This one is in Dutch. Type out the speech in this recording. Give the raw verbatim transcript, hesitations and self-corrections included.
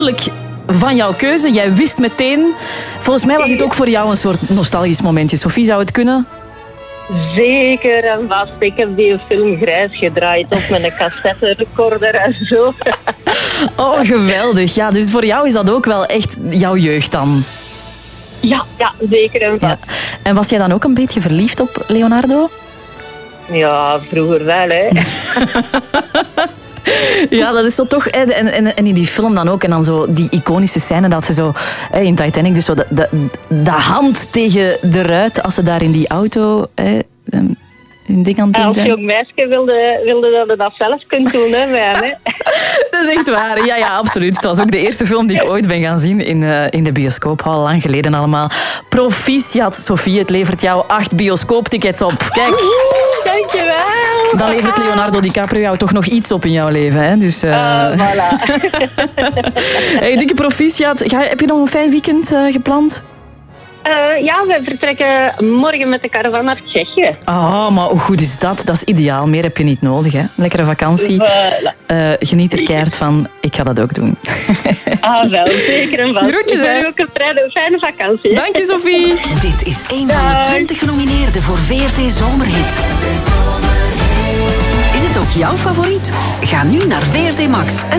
van jouw keuze. Jij wist meteen. Volgens mij was dit ook voor jou een soort nostalgisch momentje. Sophie, zou het kunnen? Zeker en vast. Ik heb die film grijs gedraaid op mijn cassette-recorder en zo. Oh, geweldig. Ja, dus voor jou is dat ook wel echt jouw jeugd dan? Ja, ja, zeker en vast. Ja. En was jij dan ook een beetje verliefd op Leonardo? Ja, vroeger wel, hè. Ja, dat is zo toch... En, en, en in die film dan ook. En dan zo die iconische scène dat ze zo... In Titanic, dus zo de, de, de hand tegen de ruit als ze daar in die auto... een ding aan het doen Als zijn. jong meisje wilde, wilde dat je dat zelf kunt doen, hè, mij, hè. Dat is echt waar. Ja, ja, absoluut. Het was ook de eerste film die ik ooit ben gaan zien in, uh, in de bioscoop. Al lang geleden allemaal. Proficiat, Sophie. Het levert jou acht bioscooptickets op. Kijk. Dankjewel. Dan levert Leonardo DiCaprio jou toch nog iets op in jouw leven. Hè? Dus, uh... uh, voilà. Hey, dikke proficiat. Ga, heb je nog een fijn weekend uh, gepland? Uh, ja, we vertrekken morgen met de caravan naar Tsjechië. Oh, maar hoe goed is dat? Dat is ideaal. Meer heb je niet nodig. Hè? Lekkere vakantie. Voilà. Uh, geniet er keihard van. Ik ga dat ook doen. Ah, wel. Zeker en vast. Groetjes, hè. hè. Ook een fijne, fijne vakantie. Dank je, Sophie. Dit is een van de twintig genomineerden voor V R T Zomerhit. Is het ook jouw favoriet? Ga nu naar V R T Max en